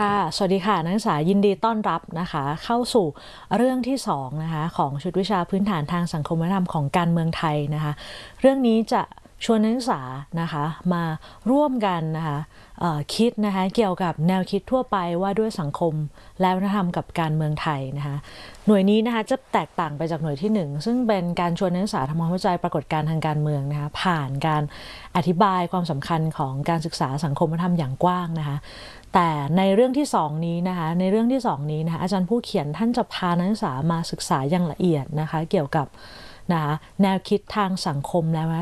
ค่ะสวัสดีค่ะนักศึกษายินดีต้อนรับนะคะเข้าสู่เรื่องที่2นะคะของชุดวิชาพื้นฐานทางสังคมวัฒนธรรมของการเมืองไทยนะคะเรื่องนี้จะชวนนักศึกษานะคะมาร่วมกันนะคะคิดนะคะเกี่ยวกับแนวคิดทั่วไปว่าด้วยสังคมและวัฒนธรรมกับการเมืองไทยนะคะหน่วยนี้นะคะจะแตกต่างไปจากหน่วยที่1ซึ่งเป็นการชวนนักศึกษาทำความเข้าใจปรากฏการณ์ทางการเมืองนะคะผ่านการอธิบายความสำคัญของการศึกษาสังคมวัฒนธรรมอย่างกว้างนะคะแต่ในเรื่องที่2นี้นะคะอาจารย์ผู้เขียนท่านจะพานักศึกษามาศึกษาอย่างละเอียดนะคะเกี่ยวกับนะคะแนวคิดทางสังคมและวัฒน